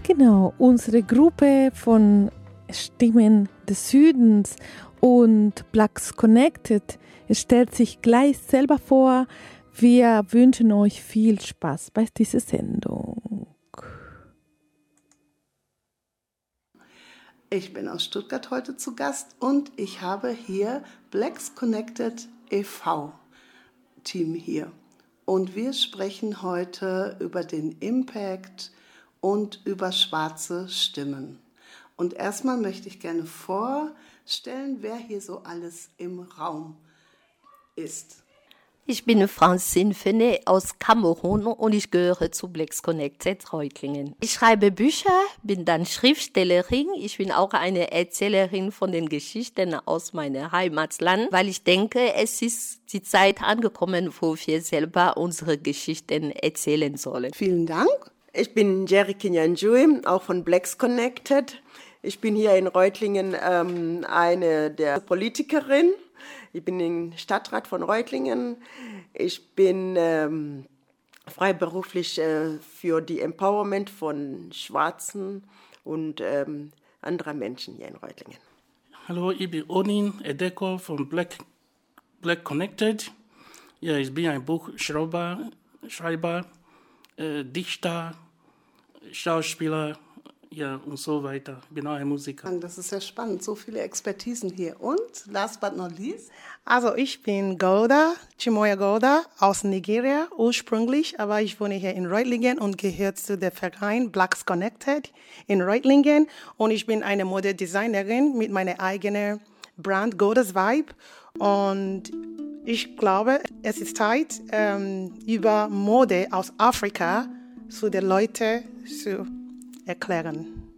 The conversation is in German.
Genau, unsere Gruppe von Stimmen des Südens und Blacks Connected stellt sich gleich selber vor. Wir wünschen euch viel Spaß bei dieser Sendung. Ich bin aus Stuttgart heute zu Gast und ich habe hier Blacks Connected e.V. Team hier. Und wir sprechen heute über den Impact und über schwarze Stimmen. Und erstmal möchte ich gerne vorstellen, wer hier so alles im Raum ist. Ich bin Francine Fenet aus Kamerun und ich gehöre zu Blacks Connected Reutlingen. Ich schreibe Bücher, bin dann Schriftstellerin. Ich bin auch eine Erzählerin von den Geschichten aus meinem Heimatland, weil ich denke, es ist die Zeit angekommen, wo wir selber unsere Geschichten erzählen sollen. Vielen Dank. Ich bin Jerry Kinyanjui, auch von Blacks Connected. Ich bin hier in Reutlingen eine der Politikerinnen. Ich bin im Stadtrat von Reutlingen. Ich bin freiberuflich für die Empowerment von Schwarzen und anderer Menschen hier in Reutlingen. Hallo, ich bin Onin Edeko von Black Connected. Ja, ich bin ein Buchschreiber, Dichter, Schauspieler, ja, und so weiter. Ich bin auch ein Musiker. Das ist ja spannend, so viele Expertisen hier. Und last but not least? Also ich bin Golda, Chimoya Golda aus Nigeria ursprünglich, aber ich wohne hier in Reutlingen und gehöre zu der Verein Blacks Connected in Reutlingen. Und ich bin eine Modedesignerin mit meiner eigenen Brand Golda's Vibe. Und ich glaube, es ist Zeit, über Mode aus Afrika zu den Leuten zu erklären.